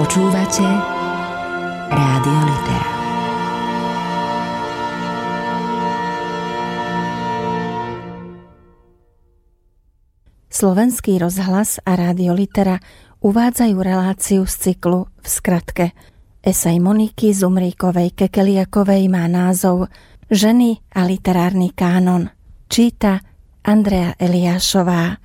Počúvate Rádio Litera. Slovenský rozhlas a Rádio Litera uvádzajú reláciu z cyklu V skratke. Esej Moniky Zumríkovej-Kekeliakovej má názov Ženy a literárny kánon. Číta Andrea Eliášová.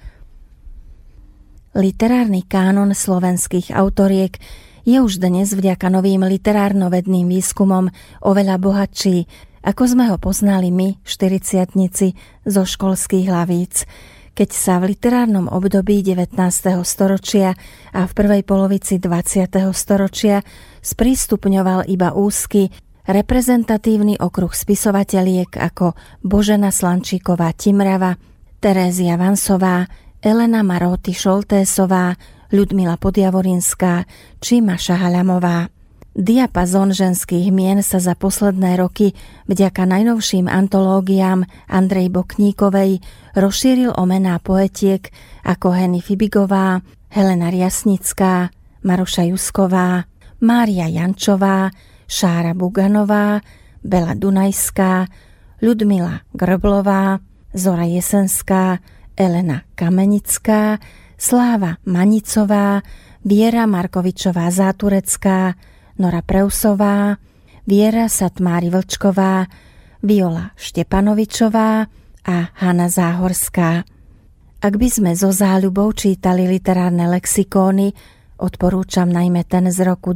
Literárny kánon slovenských autoriek je už dnes vďaka novým literárno-vedným výskumom oveľa bohatší, ako sme ho poznali my, 40-tnici zo školských hlavíc, keď sa v literárnom období 19. storočia a v prvej polovici 20. storočia sprístupňoval iba úzky, reprezentatívny okruh spisovateliek ako Božena Slančíková-Timrava, Terézia Vansová, Elena Maróty Šoltésová, Ľudmila Podjavorinská či Maša Haľamová. Diapazón ženských mien sa za posledné roky vďaka najnovším antológiám Andrej Bokníkovej rozšíril o mená poetiek ako Heny Fibigová, Helena Riasnická, Maruša Jusková, Mária Jančová, Šára Buganová, Bela Dunajská, Ľudmila Grblová, Zora Jesenská, Elena Kamenická, Sláva Manicová, Viera Markovičová-Záturecká, Nora Preusová, Viera Satmári-Vlčková, Viola Štepanovičová a Hana Záhorská. Ak by sme so záľubou čítali literárne lexikóny, odporúčam najmä ten z roku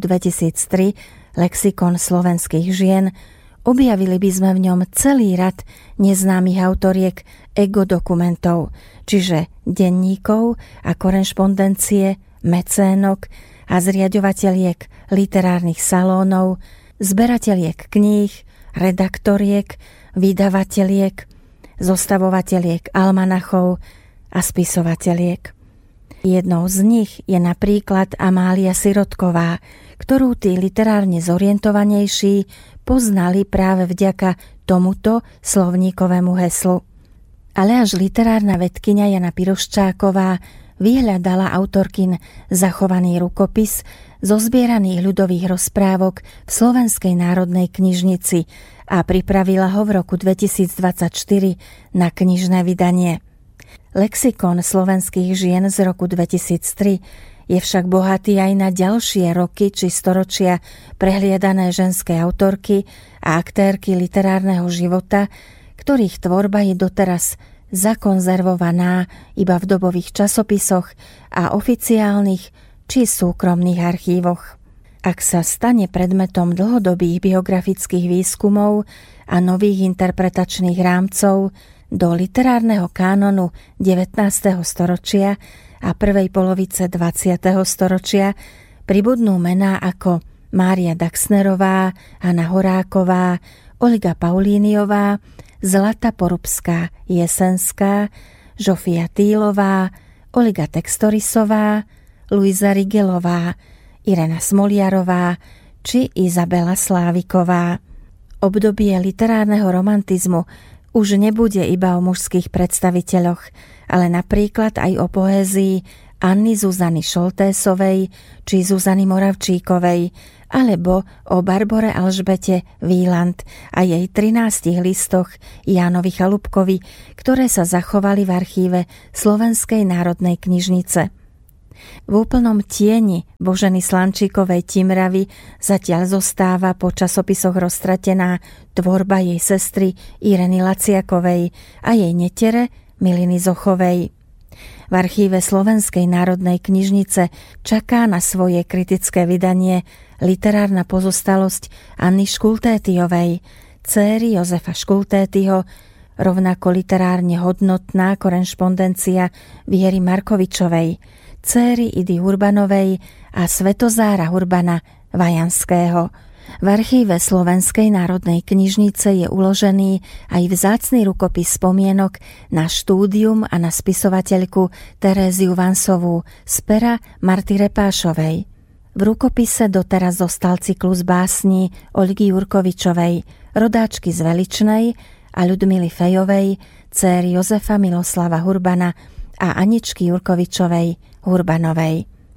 2003, Lexikon slovenských žien, objavili by sme v ňom celý rad neznámych autoriek ego-dokumentov, čiže denníkov a korešpondencie, mecénok a zriaďovateľiek literárnych salónov, zberateľiek kníh, redaktoriek, vydavateliek, zostavovateľiek almanachov a spisovateľiek. Jednou z nich je napríklad Amália Sirotková, ktorú tí literárne zorientovanejší poznali práve vďaka tomuto slovníkovému heslu. Ale až literárna vedkyňa Jana Piroščáková vyhľadala autorkin zachovaný rukopis zo zbieraných ľudových rozprávok v Slovenskej národnej knižnici a pripravila ho v roku 2024 na knižné vydanie. Lexikon slovenských žien z roku 2003 je však bohatý aj na ďalšie roky či storočia prehliadané ženské autorky a aktérky literárneho života, ktorých tvorba je doteraz zakonzervovaná iba v dobových časopisoch a oficiálnych či súkromných archívoch. Ak sa stane predmetom dlhodobých biografických výskumov a nových interpretačných rámcov do literárneho kánonu 19. storočia a prvej polovice 20. storočia, pribudnú mená ako Mária Daxnerová, Hana Horáková, Olga Paulíniová, Zlata Porubská Jesenská, Žofia Týlová, Olga Textorisová, Luisa Rigelová, Irena Smoliarová či Izabela Sláviková. Obdobie literárneho romantizmu už nebude iba o mužských predstaviteľoch, ale napríklad aj o poézii Anny Zuzany Šoltésovej či Zuzany Moravčíkovej, alebo o Barbore Alžbete Wieland a jej 13 listoch Jánovi Chalúbkovi, ktoré sa zachovali v archíve Slovenskej národnej knižnice. V úplnom tieni Boženy Slančíkovej-Timravy zatiaľ zostáva po časopisoch roztratená tvorba jej sestry Ireny Laciakovej a jej netere Miliny Zochovej. V archíve Slovenskej národnej knižnice čaká na svoje kritické vydanie literárna pozostalosť Anny Škultétyovej, céry Jozefa Škultétyho, rovnako literárne hodnotná korešpondencia Viery Markovičovej, céry Idy Urbanovej a Svetozára Urbana Vajanského. V archíve Slovenskej národnej knižnice je uložený aj vzácny rukopis spomienok na štúdium a na spisovateľku Teréziu Vansovú z pera Marty Repášovej. V rukopise doteraz zostal cyklus básní Olgy Jurkovičovej, rodáčky z Veličnej a Ľudmily Fejovej, céry Jozefa Miloslava Urbana a Aničky Jurkovičovej Urbanovej.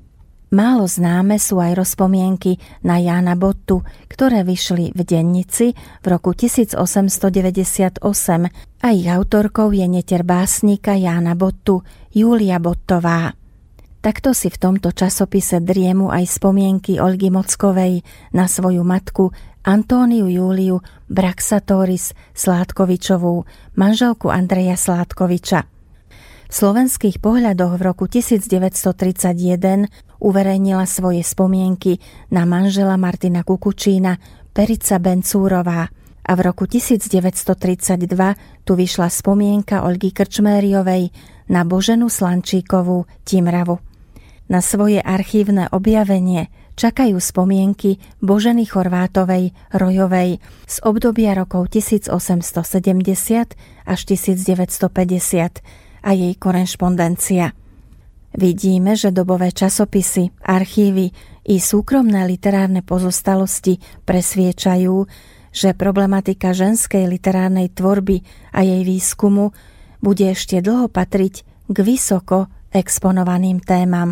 Málo známe sú aj rozpomienky na Jána Bottu, ktoré vyšli v dennici v roku 1898 a ich autorkou je netier básnika Jána Bottu, Júlia Bottová. Takto si v tomto časopise driemu aj spomienky Olgy Mockovej na svoju matku Antóniu Júliu Braxatoris Sládkovičovú, manželku Andreja Sládkoviča. V Slovenských pohľadoch v roku 1931 uverejnila svoje spomienky na manžela Martina Kukučína Perica Bencúrová a v roku 1932 tu vyšla spomienka Olgy Krčmériovej na Boženu Slančíkovú Timravu. Na svoje archívne objavenie čakajú spomienky Boženy Chorvátovej Rojovej z obdobia rokov 1870 až 1950 a jej korešpondencia. Vidíme, že dobové časopisy, archívy i súkromné literárne pozostalosti presviečajú, že problematika ženskej literárnej tvorby a jej výskumu bude ešte dlho patriť k vysoko exponovaným témam.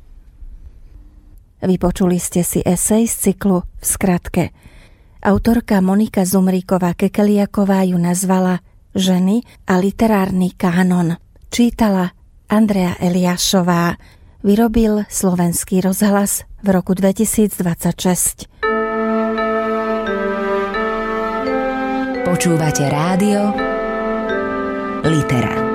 Vypočuli ste si esej z cyklu V skratke. Autorka Monika Zumríková-Kekeliaková ju nazvala Ženy a literárny kánon. Čítala Andrea Eliášová. Vyrobil Slovenský rozhlas v roku 2026. Počúvate rádio Litera.